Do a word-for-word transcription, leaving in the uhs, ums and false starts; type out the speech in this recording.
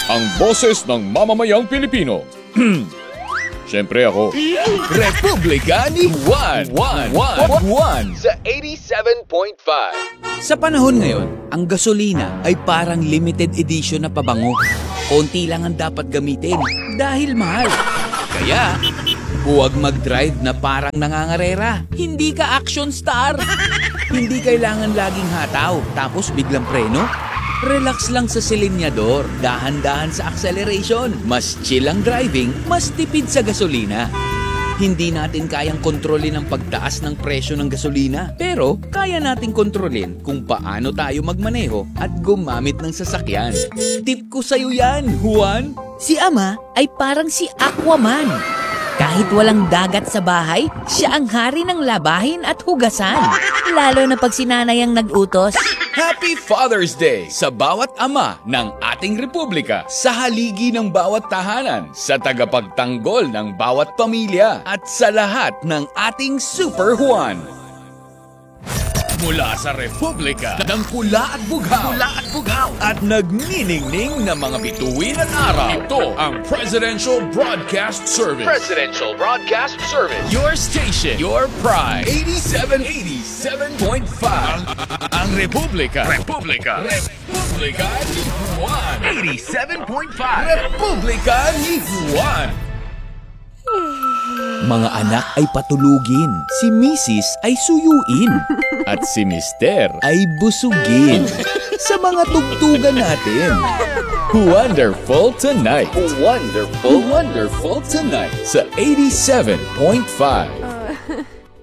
ang boses ng mamamayang Pilipino. Siyempre ako. Republika ni Juan. Juan. Juan. Juan. Sa eighty-seven point five. Sa panahon ngayon, ang gasolina ay parang limited edition na pabango. Konti lang ang dapat gamitin dahil mahal. Kaya, huwag mag-drive na parang nangangarera. Hindi ka action star. Hindi kailangan laging hataw, tapos biglang preno. Relax lang sa silinyador, dahan-dahan sa acceleration. Mas chill ang driving, mas tipid sa gasolina. Hindi natin kayang kontrolin ang pagtaas ng presyo ng gasolina. Pero kaya nating kontrolin kung paano tayo magmaneho at gumamit ng sasakyan. Tip ko sa'yo yan, Juan! Si Ama ay parang si Aquaman. Kahit walang dagat sa bahay, siya ang hari ng labahin at hugasan. Lalo na pag sinanay ang nag-utos. Happy Father's Day sa bawat ama ng ating republika, sa haligi ng bawat tahanan, sa tagapagtanggol ng bawat pamilya, at sa lahat ng ating Super Juan. Mula sa Republika ng pula at bughaw, pula at bughaw, at nagniningning na mga bituin at araw. Ito ang Presidential Broadcast Service. Presidential Broadcast Service. Your station, your pride. eighty-seven, eighty-seven point five. Ang Republika. Republika. Republika ni Juan. eighty-seven point five. Republika ni Juan. Mga anak ay patulugin, si Missus ay suyuin, at si Mister ay busugin. Sa mga tugtugan natin, Wonderful Tonight. Wonderful. Wonderful Tonight sa eighty-seven point five.